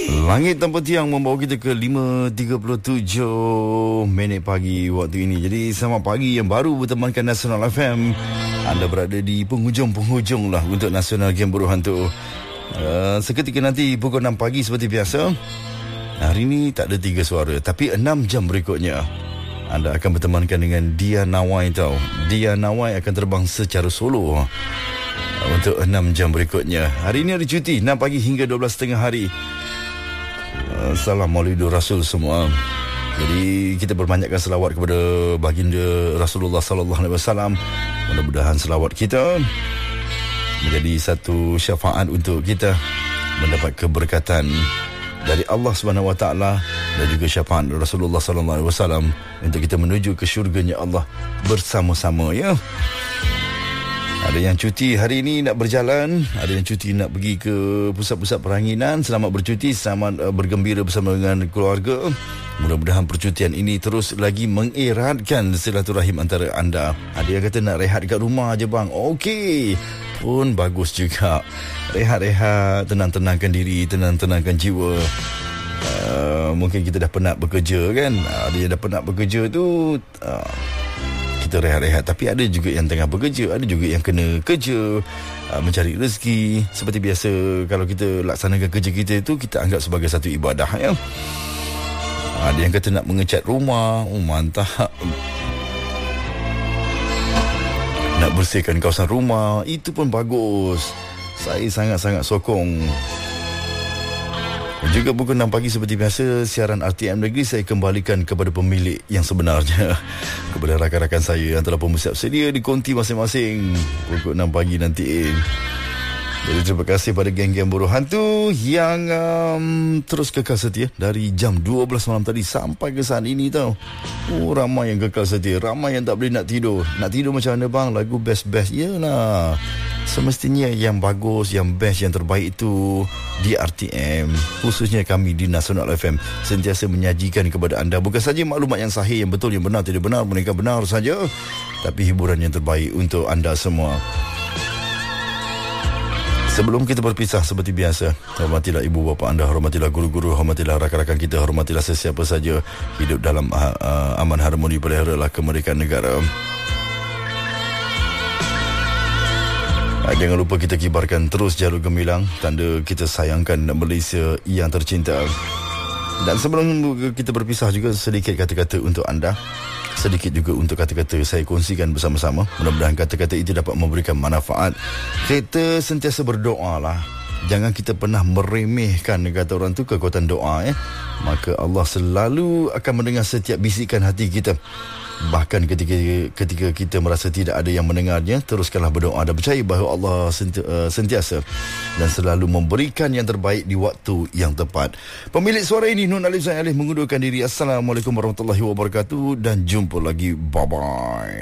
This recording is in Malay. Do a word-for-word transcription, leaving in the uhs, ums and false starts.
Langit tanpa tiang membawa kita ke lima tiga puluh tujuh minit pagi waktu ini. Jadi selamat pagi yang baru bertemankan Nasional F M. Anda berada di penghujung-penghujung lah untuk Nasional Game Buruh Hantu. uh, Seketika nanti pukul enam pagi seperti biasa. Hari ini tak ada tiga suara, tapi enam jam berikutnya anda akan bertemankan dengan Dia Nawai tau. Dia Nawai akan terbang secara solo untuk enam jam berikutnya. Hari ini hari cuti, enam pagi hingga dua belas tiga puluh hari. Salam Maulidur Rasul semua. Jadi kita berbanyakkan selawat kepada baginda Rasulullah sallallahu alaihi wasallam. Mudah-mudahan selawat kita menjadi satu syafaat untuk kita mendapat keberkatan dari Allah Subhanahu wa taala dan juga syafaat Rasulullah sallallahu alaihi wasallam untuk kita menuju ke syurganya Allah bersama-sama, ya. Ada yang cuti hari ini nak berjalan, ada yang cuti nak pergi ke pusat-pusat peranginan. Selamat bercuti, selamat uh, bergembira bersama dengan keluarga. Mudah-mudahan percutian ini terus lagi mengeratkan silaturahim antara anda. Ada yang kata nak rehat kat rumah je bang. Okey, pun bagus juga. Rehat-rehat, tenang-tenangkan diri, tenang-tenangkan jiwa. Uh, mungkin kita dah penat bekerja kan. Ada yang dah penat bekerja tu, uh, kita rehat-rehat. Tapi ada juga yang tengah bekerja, ada juga yang kena kerja, uh, mencari rezeki. Seperti biasa, kalau kita laksanakan kerja kita itu, kita anggap sebagai satu ibadah, ya. Ada yang kata nak mengecat rumah. Oh, mantap. Nak bersihkan kawasan rumah, itu pun bagus. Saya sangat-sangat sokong. Juga pukul enam pagi seperti biasa, siaran R T M Negeri saya kembalikan kepada pemilik yang sebenarnya, kepada rakan-rakan saya yang telah pun bersiap sedia di konti masing-masing pukul enam pagi nanti. Jadi terima kasih pada geng-geng buruh hantu yang um, terus kekal setia dari jam dua belas malam tadi sampai ke saat ini tau. Oh, ramai yang kekal setia, ramai yang tak boleh nak tidur. Nak tidur macam mana bang? Lagu best-best. Yalah, semestinya yang bagus, yang best, yang terbaik itu di R T M, khususnya kami di Nasional F M, sentiasa menyajikan kepada anda bukan saja maklumat yang sahih, yang betul, yang benar, tidak benar, mereka benar saja, tapi hiburan yang terbaik untuk anda semua. Sebelum kita berpisah seperti biasa, hormatilah ibu bapa anda, hormatilah guru-guru, hormatilah rakan-rakan kita, hormatilah sesiapa saja hidup dalam uh, uh, aman harmoni, peliharalah kemerdekaan negara. Jangan lupa kita kibarkan terus jalur gemilang, tanda kita sayangkan Malaysia yang tercinta. Dan sebelum kita berpisah juga, sedikit kata-kata untuk anda, sedikit juga untuk kata-kata saya kongsikan bersama-sama. Mudah-mudahan kata-kata itu dapat memberikan manfaat. Kita sentiasa berdoa lah. Jangan kita pernah meremehkan, kata orang tu, kekuatan doa, eh. Maka Allah selalu akan mendengar setiap bisikan hati kita. Bahkan ketika ketika kita merasa tidak ada yang mendengarnya, teruskanlah berdoa dan percaya bahawa Allah senti, uh, sentiasa dan selalu memberikan yang terbaik di waktu yang tepat. Pemilik suara ini Nun Alif Zain Alif mengundurkan diri. Assalamualaikum warahmatullahi wabarakatuh dan jumpa lagi. Bye bye.